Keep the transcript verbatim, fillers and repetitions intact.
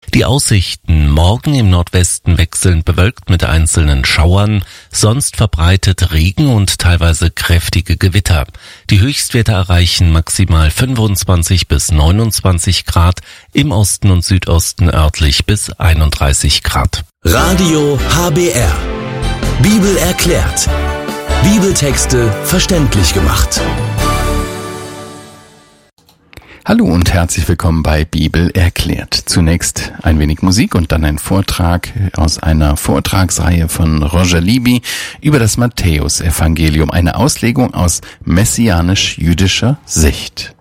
Die Aussichten: morgen im Nordwesten wechselnd bewölkt mit einzelnen Schauern, sonst verbreitet Regen und teilweise kräftige Gewitter. Die Höchstwerte erreichen maximal fünfundzwanzig bis neunundzwanzig Grad, im Osten und Südosten örtlich bis einunddreißig Grad. Radio H B R. Bibel erklärt. Bibeltexte verständlich gemacht. Hallo und herzlich willkommen bei Bibel erklärt. Zunächst ein wenig Musik und dann ein Vortrag aus einer Vortragsreihe von Roger Libby über das Matthäusevangelium, eine Auslegung aus messianisch-jüdischer Sicht.